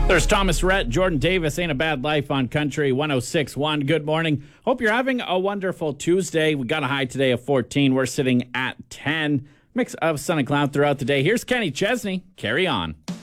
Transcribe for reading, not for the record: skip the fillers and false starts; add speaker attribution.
Speaker 1: There's Thomas Rhett, Jordan Davis, Ain't a Bad Life on Country 106.1. Good morning. Hope you're having a wonderful Tuesday. We got a high today of 14. We're sitting at 10. Mix of sun and cloud throughout the day. Here's Kenny Chesney. Carry on.